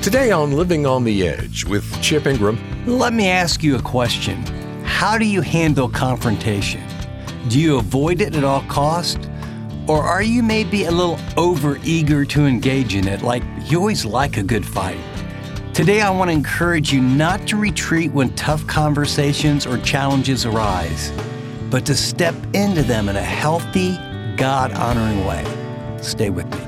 Today on Living on the Edge with Chip Ingram. Let me ask you a question. How do you handle confrontation? Do you avoid it at all costs? Or are you maybe a little over-eager to engage in it, like you always like a good fight? Today I want to encourage you not to retreat when tough conversations or challenges arise, but to step into them in a healthy, God-honoring way. Stay with me.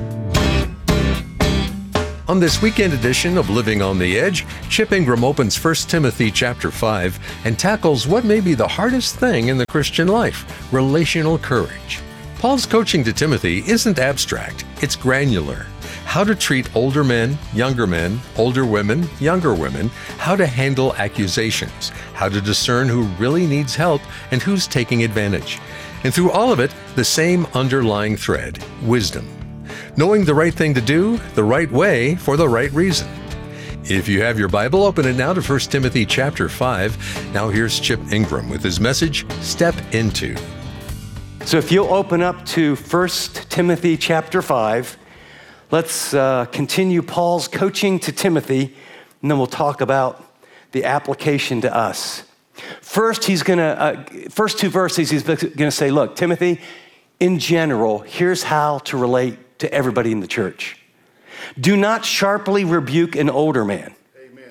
On this weekend edition of Living on the Edge, Chip Ingram opens 1 Timothy chapter 5 and tackles what may be the hardest thing in the Christian life, relational courage. Paul's coaching to Timothy isn't abstract, it's granular. How to treat older men, older women, younger women, how to handle accusations, how to discern who really needs help and who's taking advantage. And through all of it, the same underlying thread, wisdom. Knowing the right thing to do, the right way, for the right reason. If you have your Bible, open it now to 1 Timothy chapter 5. Now here's Chip Ingram with his message, Step Into. So if you'll open up to 1 Timothy chapter 5, let's continue Paul's coaching to Timothy, and then we'll talk about the application to us. First, first two verses, he's going to say, look, Timothy, in general, here's how to relate to everybody in the church. Do not sharply rebuke an older man. Amen.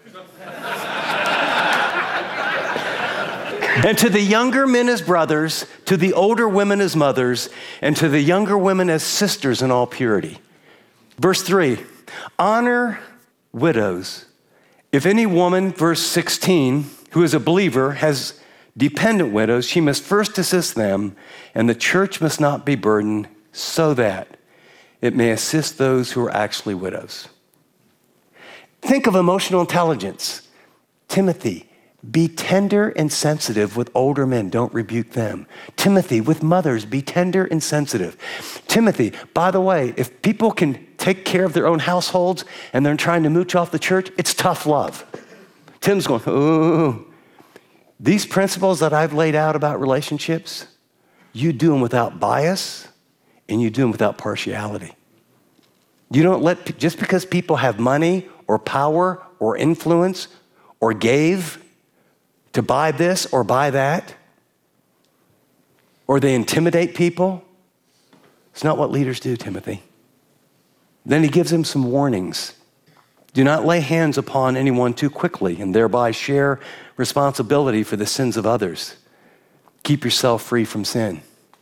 And to the younger men as brothers, to the older women as mothers, and to the younger women as sisters in all purity. Verse 3, honor widows. If any woman, verse 16, who is a believer, has dependent widows, she must first assist them, and the church must not be burdened, so that it may assist those who are actually widows. Think of emotional intelligence. Timothy, be tender and sensitive with older men. Don't rebuke them. Timothy, with mothers, be tender and sensitive. Timothy, by the way, if people can take care of their own households and they're trying to mooch off the church, it's tough love. Tim's going, ooh. These principles that I've laid out about relationships, you do them without bias and you do them without partiality. You don't let, just because people have money or power or influence or gave to buy this or buy that, or they intimidate people, it's not what leaders do, Timothy. Then he gives him some warnings. Do not lay hands upon anyone too quickly and thereby share responsibility for the sins of others. Keep yourself free from sin.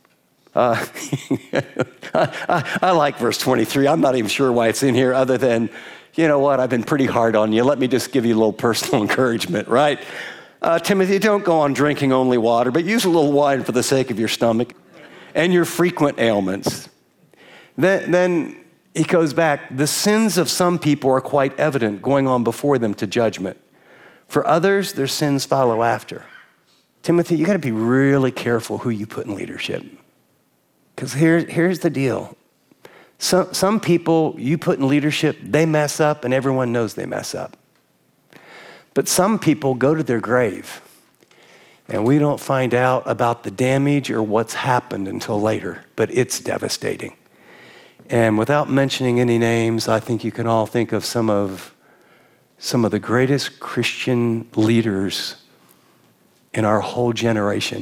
I like verse 23. I'm not even sure why it's in here other than, you know what, I've been pretty hard on you. Let me just give you a little personal encouragement, right? Timothy, don't go on drinking only water, but use a little wine for the sake of your stomach and your frequent ailments. Then he goes back. The sins of some people are quite evident, going on before them to judgment. For others, their sins follow after. Timothy, you got to be really careful who you put in leadership. Because here's the deal. Some people you put in leadership, they mess up and everyone knows they mess up. But some people go to their grave and we don't find out about the damage or what's happened until later, but it's devastating. And without mentioning any names, I think you can all think of some of the greatest Christian leaders in our whole generation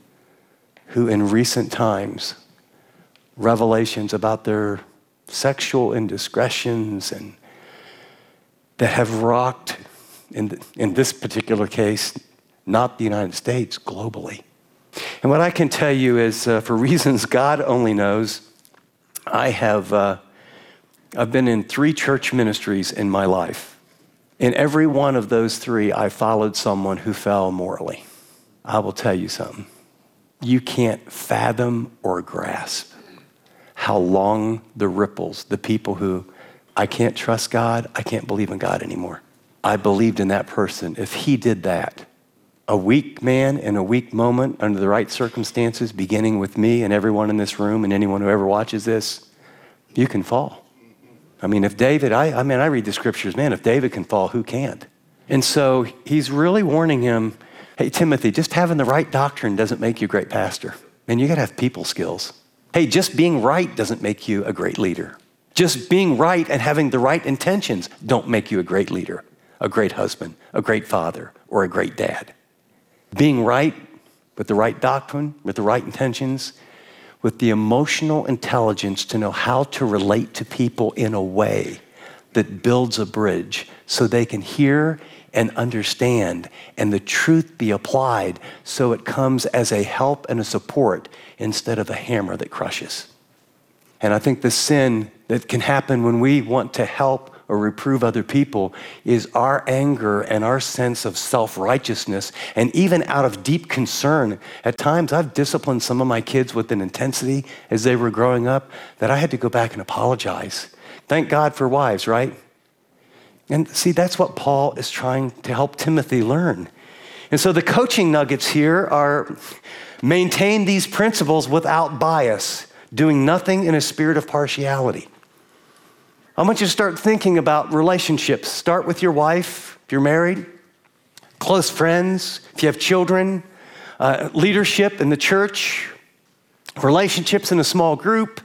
who in recent times, revelations about their sexual indiscretions and that have rocked, in this particular case, not the United States, globally. And what I can tell you is, for reasons God only knows, I've been in 3 church ministries in my life. In every one of those 3, I followed someone who fell morally. I will tell you something. You can't fathom or grasp how long the ripples, the people who, I can't trust God, I can't believe in God anymore. I believed in that person. If he did that, a weak man in a weak moment under the right circumstances, beginning with me and everyone in this room and anyone who ever watches this, you can fall. I mean, if David, I read the scriptures, man, if David can fall, who can't? And so he's really warning him, hey, Timothy, just having the right doctrine doesn't make you a great pastor. Man, you got to have people skills. Hey, just being right doesn't make you a great leader. Just being right and having the right intentions don't make you a great leader, a great husband, a great father, or a great dad. Being right with the right doctrine, with the right intentions, with the emotional intelligence to know how to relate to people in a way that builds a bridge so they can hear and understand and the truth be applied so it comes as a help and a support instead of a hammer that crushes. And I think the sin that can happen when we want to help or reprove other people is our anger and our sense of self-righteousness, and even out of deep concern. At times, I've disciplined some of my kids with an intensity as they were growing up that I had to go back and apologize. Thank God for wives, right? And see, that's what Paul is trying to help Timothy learn. And so the coaching nuggets here are maintain these principles without bias, doing nothing in a spirit of partiality. I want you to start thinking about relationships. Start with your wife, if you're married, close friends, if you have children, leadership in the church, relationships in a small group,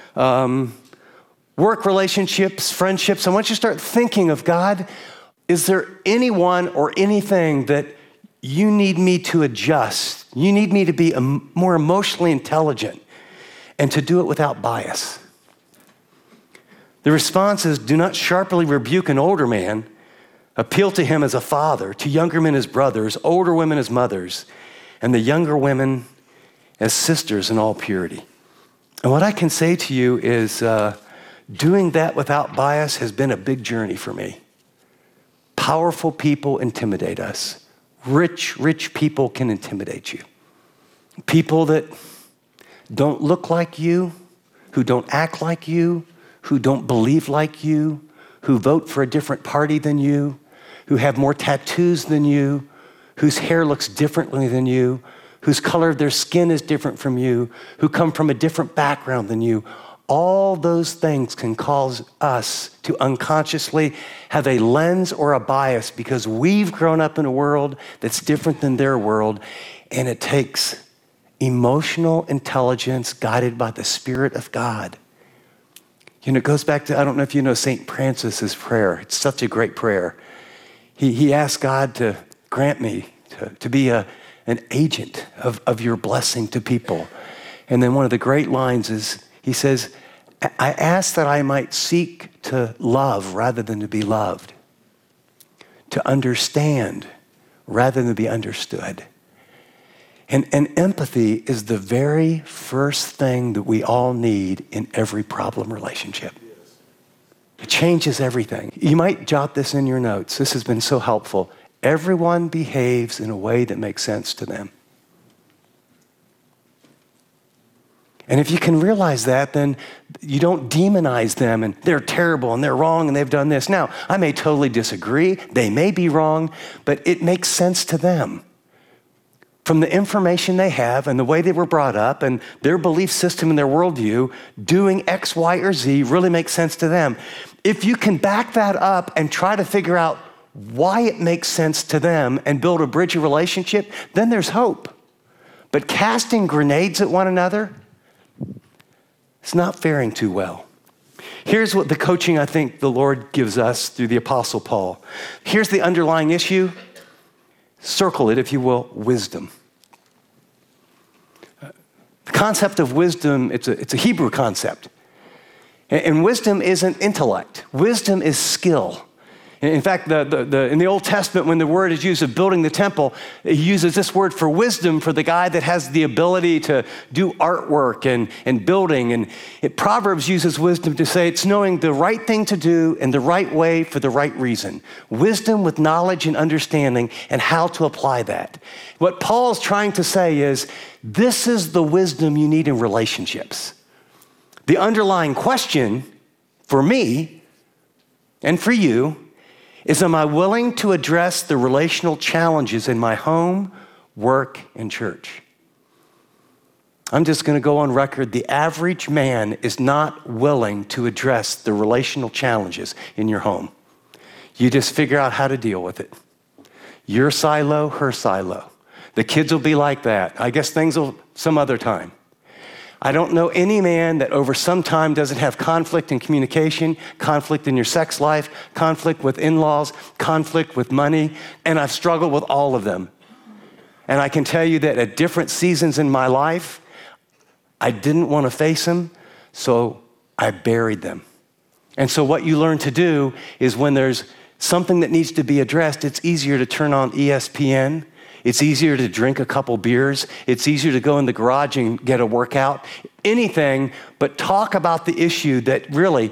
work relationships, friendships. I want you to start thinking of, God, is there anyone or anything that you need me to adjust? You need me to be more emotionally intelligent and to do it without bias. The response is, do not sharply rebuke an older man. Appeal to him as a father, to younger men as brothers, older women as mothers, and the younger women as sisters in all purity. And what I can say to you is doing that without bias has been a big journey for me. Powerful people intimidate us. Rich people can intimidate you. People that don't look like you, who don't act like you, who don't believe like you, who vote for a different party than you, who have more tattoos than you, whose hair looks differently than you, whose color of their skin is different from you, who come from a different background than you. All those things can cause us to unconsciously have a lens or a bias because we've grown up in a world that's different than their world, and it takes emotional intelligence guided by the Spirit of God. You know, it goes back to, I don't know if you know St. Francis's prayer. It's such a great prayer. He asked God to grant me to be an agent of your blessing to people. And then one of the great lines is, he says, I ask that I might seek to love rather than to be loved, to understand rather than to be understood. And empathy is the very first thing that we all need in every problem relationship. It changes everything. You might jot this in your notes. This has been so helpful. Everyone behaves in a way that makes sense to them. And if you can realize that, then you don't demonize them and they're terrible and they're wrong and they've done this. Now, I may totally disagree. They may be wrong, but it makes sense to them. From the information they have and the way they were brought up and their belief system and their worldview, doing X, Y, or Z really makes sense to them. If you can back that up and try to figure out why it makes sense to them and build a bridge of relationship, then there's hope. But casting grenades at one another, it's not faring too well. Here's what the coaching I think the Lord gives us through the Apostle Paul. Here's the underlying issue. Circle it, if you will, wisdom. The concept of wisdom, it's a Hebrew concept. And wisdom isn't intellect. Wisdom is skill. In fact, in the Old Testament, when the word is used of building the temple, he uses this word for wisdom for the guy that has the ability to do artwork and building. And Proverbs uses wisdom to say it's knowing the right thing to do in the right way for the right reason. Wisdom with knowledge and understanding and how to apply that. What Paul's trying to say is, this is the wisdom you need in relationships. The underlying question for me and for you is, am I willing to address the relational challenges in my home, work, and church? I'm just going to go on record. The average man is not willing to address the relational challenges in your home. You just figure out how to deal with it. Your silo, her silo. The kids will be like that. I guess things will some other time. I don't know any man that over some time doesn't have conflict in communication, conflict in your sex life, conflict with in-laws, conflict with money, and I've struggled with all of them. And I can tell you that at different seasons in my life, I didn't want to face them, so I buried them. And so what you learn to do is when there's something that needs to be addressed, it's easier to turn on ESPN. It's easier to drink a couple beers. It's easier to go in the garage and get a workout. Anything but talk about the issue that really,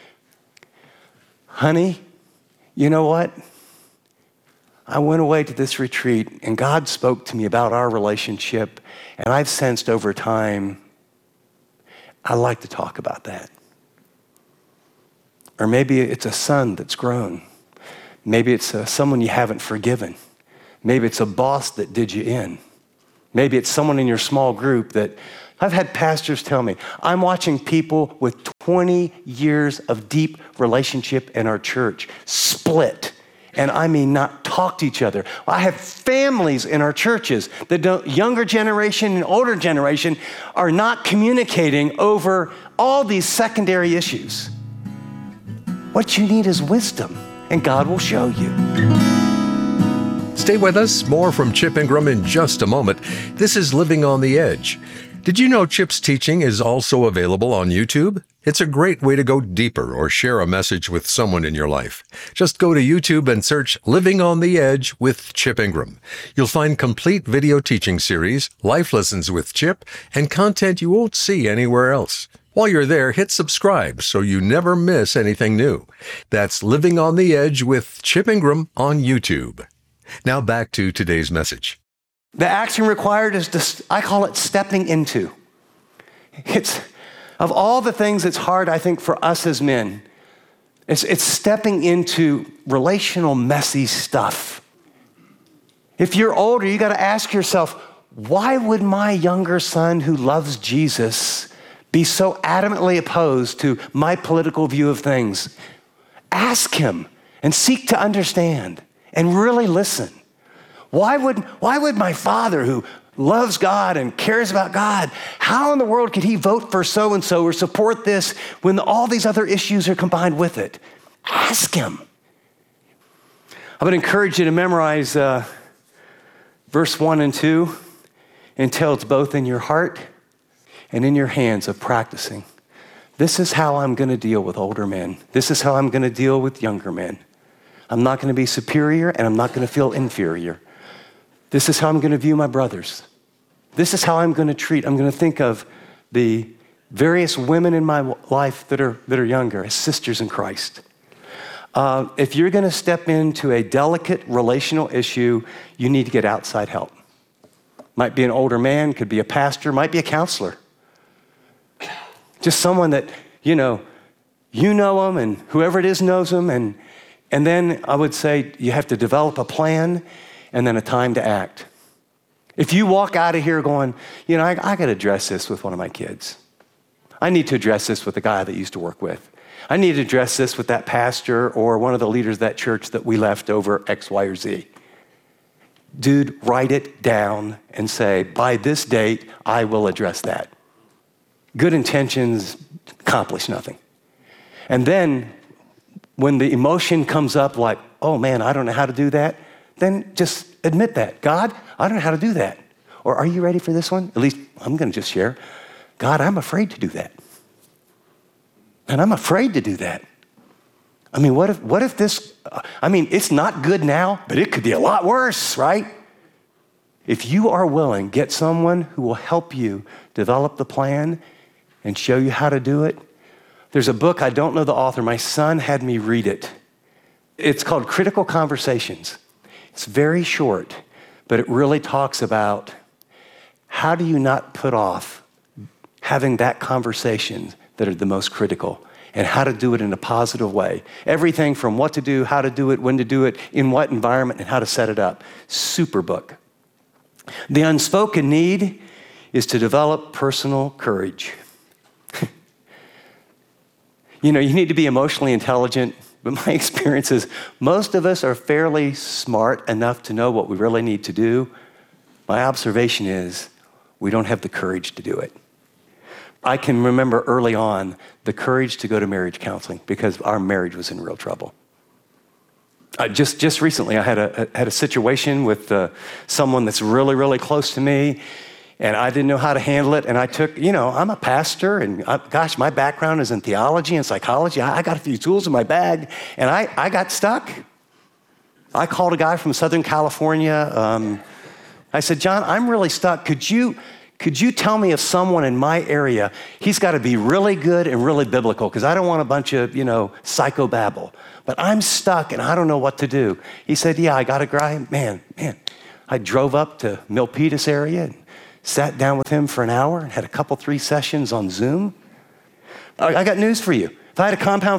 honey, you know what? I went away to this retreat and God spoke to me about our relationship, and I've sensed over time, I like to talk about that. Or maybe it's a son that's grown. Maybe it's someone you haven't forgiven. Maybe it's a boss that did you in. Maybe it's someone in your small group that, I've had pastors tell me, I'm watching people with 20 years of deep relationship in our church split. And I mean not talk to each other. I have families in our churches that younger generation and older generation are not communicating over all these secondary issues. What you need is wisdom, and God will show you. Stay with us. More from Chip Ingram in just a moment. This is Living on the Edge. Did you know Chip's teaching is also available on YouTube? It's a great way to go deeper or share a message with someone in your life. Just go to YouTube and search Living on the Edge with Chip Ingram. You'll find complete video teaching series, life lessons with Chip, and content you won't see anywhere else. While you're there, hit subscribe so you never miss anything new. That's Living on the Edge with Chip Ingram on YouTube. Now back to today's message. The action required is, I call it stepping into. It's, of all the things that's hard, I think, for us as men, it's stepping into relational, messy stuff. If you're older, you got to ask yourself, why would my younger son who loves Jesus be so adamantly opposed to my political view of things? Ask him and seek to understand and really listen. Why would my father, who loves God and cares about God, how in the world could he vote for so-and-so or support this when all these other issues are combined with it? Ask him. I would encourage you to memorize verse 1 and 2 until it's both in your heart and in your hands of practicing. This is how I'm going to deal with older men. This is how I'm going to deal with younger men. I'm not going to be superior, and I'm not going to feel inferior. This is how I'm going to view my brothers. This is how I'm going to think of the various women in my life that are younger as sisters in Christ. If you're going to step into a delicate relational issue, you need to get outside help. Might be an older man, could be a pastor, might be a counselor. Just someone that, you know them, and whoever it is knows them. And then I would say you have to develop a plan and then a time to act. If you walk out of here going, I got to address this with one of my kids. I need to address this with the guy that I used to work with. I need to address this with that pastor or one of the leaders of that church that we left over X, Y, or Z. Dude, write it down and say, by this date, I will address that. Good intentions accomplish nothing. And then when the emotion comes up like, oh man, I don't know how to do that, then just admit that. God, I don't know how to do that. Or are you ready for this one? At least I'm going to just share. God, I'm afraid to do that. And I'm afraid to do that. I mean, what if this, it's not good now, but it could be a lot worse, right? If you are willing, get someone who will help you develop the plan and show you how to do it. There's a book, I don't know the author. My son had me read it. It's called Critical Conversations. It's very short, but it really talks about how do you not put off having that conversation that are the most critical, and how to do it in a positive way. Everything from what to do, how to do it, when to do it, in what environment, and how to set it up. Super book. The unspoken need is to develop personal courage. You need to be emotionally intelligent, but my experience is most of us are fairly smart enough to know what we really need to do. My observation is we don't have the courage to do it. I can remember early on the courage to go to marriage counseling because our marriage was in real trouble. Just recently, I had a situation with someone that's really, really close to me, and I didn't know how to handle it. And I took, I'm a pastor, and my background is in theology and psychology. I got a few tools in my bag, and I got stuck. I called a guy from Southern California. I said, John, I'm really stuck. Could you tell me of someone in my area? He's got to be really good and really biblical because I don't want a bunch of, psychobabble. But I'm stuck and I don't know what to do. He said, yeah, I got a guy. Man. I drove up to Milpitas area and sat down with him for an hour and had 3 sessions on Zoom. I got news for you. If I had a compound